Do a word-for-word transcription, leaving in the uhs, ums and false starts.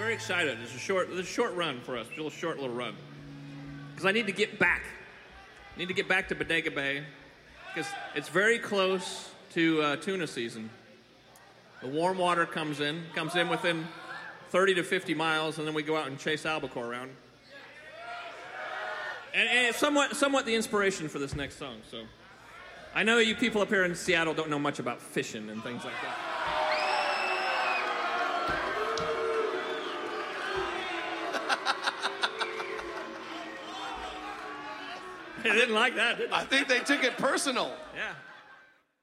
very excited. It's a short, it's a short run for us, a little short little run. Because I need to get back. I need to get back to Bodega Bay because it's very close to uh, tuna season. The warm water comes in, comes in within thirty to fifty miles, and then we go out and chase albacore around. And, and it's somewhat, somewhat the inspiration for this next song. So I know you people up here in Seattle don't know much about fishing and things like that. They didn't like that, did they? I think they took it personal. Yeah.